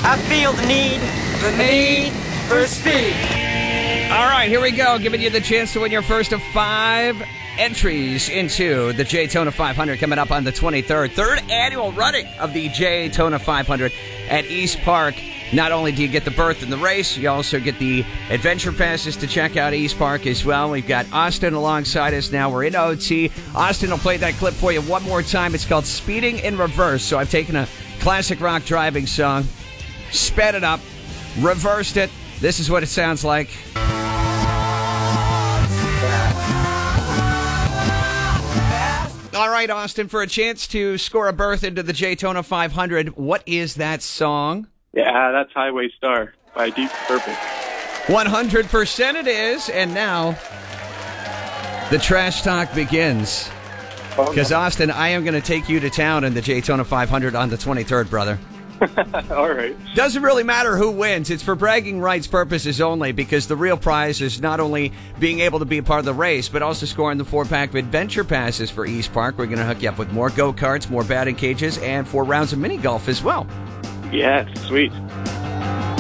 I feel the need for speed. All right, here we go. Giving you the chance to win your first of 5 entries into the Daytona 500 coming up on the 23rd. Third annual running of the Daytona 500 at East Park. Not only do you get the berth in the race, you also get the adventure passes to check out East Park as well. We've got Austin alongside us now. We're in OT. Austin will play that clip for you one more time. It's called Speeding in Reverse. So I've taken a classic rock driving song, sped it up, reversed it. This is what it sounds like. All right, Austin, for a chance to score a berth into the Daytona 500, what is that song? Yeah, that's Highway Star by Deep Purple. 100% it is, and now the trash talk begins. Because, Austin, I am going to take you to town in the Daytona 500 on the 23rd, brother. All right. Doesn't really matter who wins. It's for bragging rights purposes only, because the real prize is not only being able to be a part of the race, but also scoring the 4-pack of adventure passes for East Park. We're going to hook you up with more go-karts, more batting cages, and 4 rounds of mini golf as well. Yeah, sweet.